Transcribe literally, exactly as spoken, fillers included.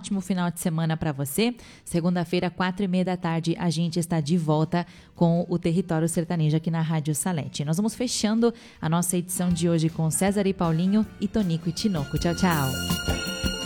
ótimo final de semana para você. Segunda-feira, quatro e meia da tarde, a gente está de volta com o Território Sertanejo aqui na Rádio Salete. Nós vamos fechando a nossa edição de hoje com César e Paulinho e Tonico e Tinoco. Tchau, tchau.